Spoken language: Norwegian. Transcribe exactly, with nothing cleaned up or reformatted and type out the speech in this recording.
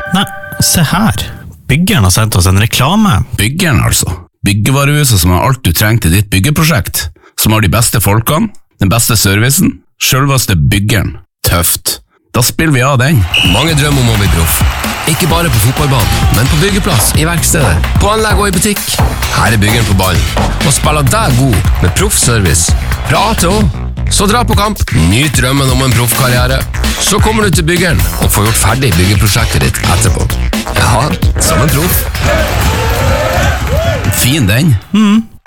Nei, se her. Byggeren har sendt oss en reklame. Byggeren altså. Byggevarehuset som har alt du trenger til ditt byggeprosjekt. Som har de beste folkene, den beste servicen, selveste byggeren. Tøft. Da spiller vi av den. Mange drømmer om å bli proff. Ikke bare på fotballbanen, men på byggeplass, i verkstedet, på anlegg og i butikk. Her er byggeren på ballen, og spiller deg god med proffservice. Fra A til Å. Så dra på kamp, nyt drømmen om en proffkarriere. Så kommer du til byggeren og får gjort ferdig byggeprosjektet ditt etterpå. Ja, som en proff. Fin den. Mm.